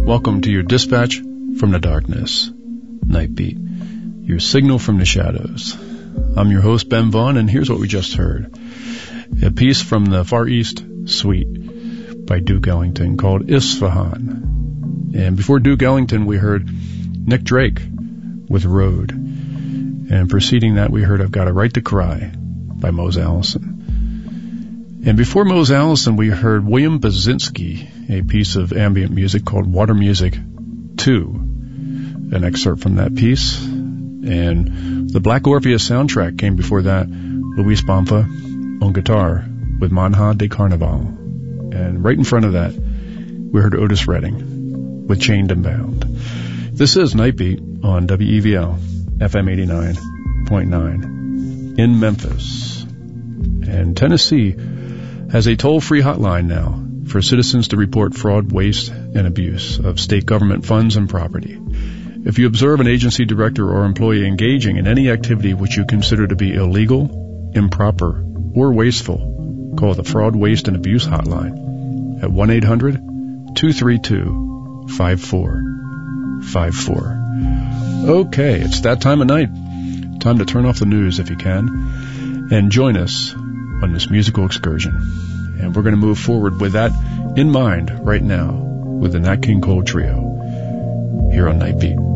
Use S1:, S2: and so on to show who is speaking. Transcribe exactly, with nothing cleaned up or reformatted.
S1: Welcome to your dispatch from the darkness, Nightbeat, your signal from the shadows. I'm your host, Ben Vaughn, and here's what we just heard. A piece from the Far East Suite by Duke Ellington called Isfahan. And before Duke Ellington, we heard Nick Drake with Road. And preceding that, we heard I've Got a Right to Cry by Mose Allison. And before Mose Allison, we heard William Basinski, a piece of ambient music called Water Music two, an excerpt from that piece. And the Black Orpheus soundtrack came before that, Luis Bonfa on guitar with Manja de Carnaval. And right in front of that, we heard Otis Redding with Chained and Bound. This is Nightbeat on W E V L, F M eighty-nine point nine in Memphis. And Tennessee has a toll-free hotline now for citizens to report fraud, waste, and abuse of state government funds and property. If you observe an agency director or employee engaging in any activity which you consider to be illegal, improper, or wasteful, call the Fraud, Waste, and Abuse hotline at one eight hundred two three two five four five four. Okay, it's that time of night. Time to turn off the news if you can, and join us on this musical excursion. And we're going to move forward with that in mind right now with the Nat King Cole Trio here on Nightbeat.